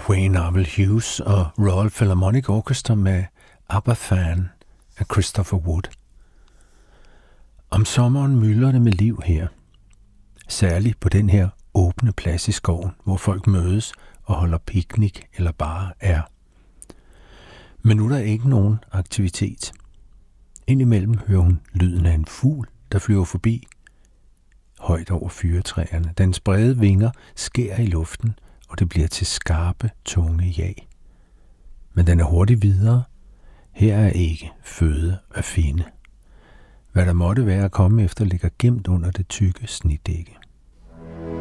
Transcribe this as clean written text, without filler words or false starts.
Wayne Arvell Hughes og Royal Philharmonic Orchestra med ABBA Fan af Christopher Wood. Om sommeren myldrer det med liv her. Særligt på den her åbne plads i skoven, hvor folk mødes og holder piknik eller bare er. Men nu er der ikke nogen aktivitet. Indimellem hører hun lyden af en fugl, der flyver forbi, højt over fyrretræerne. Dens brede vinger skærer i luften, og det bliver til skarpe, tunge jag. Men den er hurtigt videre. Her er ikke føde at finde. Hvad der måtte være at komme efter, ligger gemt under det tykke snedække.